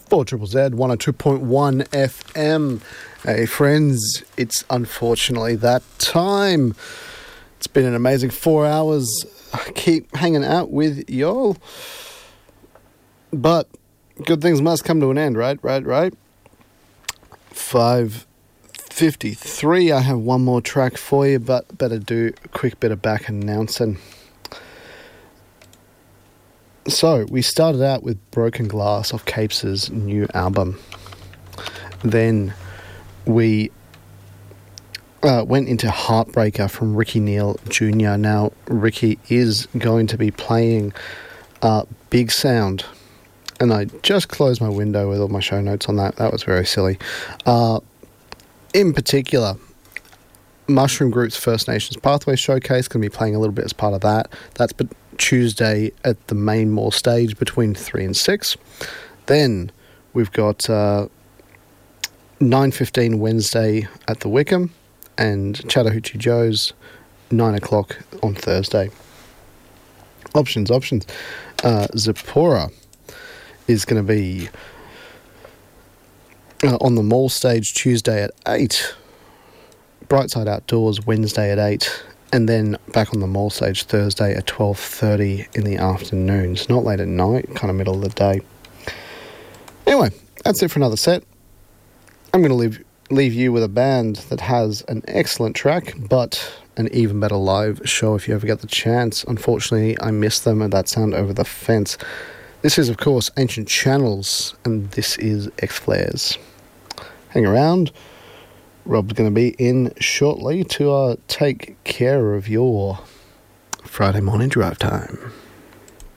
4ZZZ 102.1 FM. Hey friends, it's unfortunately that time. It's been an amazing 4 hours. I keep hanging out with y'all. But good things must come to an end, right? 5:53. I have one more track for you, but better do a quick bit of back announcing. So, we started out with Broken Glass off Capes' new album. Then we went into Heartbreaker from Ricky Neal Jr. Now, Ricky is going to be playing Big Sound. And I just closed my window with all my show notes on that. That was very silly. In particular, Mushroom Group's First Nations Pathway Showcase, going to be playing a little bit as part of that. That's Tuesday at the main mall stage between 3 and 6. Then we've got 9:15 Wednesday at the Wickham and Chattahoochee Joe's 9 o'clock on Thursday. Options. Zipporah is going to be on the mall stage Tuesday at 8. Brightside Outdoors Wednesday at 8. And then back on the mall stage Thursday at 12:30 in the afternoon. It's not late at night, kind of middle of the day. Anyway, that's it for another set. I'm going to leave you with a band that has an excellent track, but an even better live show if you ever get the chance. Unfortunately, I missed them and that sound over the fence. This is, of course, Ancient Channels, and this is X-Flares. Hang around. Rob's going to be in shortly to take care of your Friday morning drive time.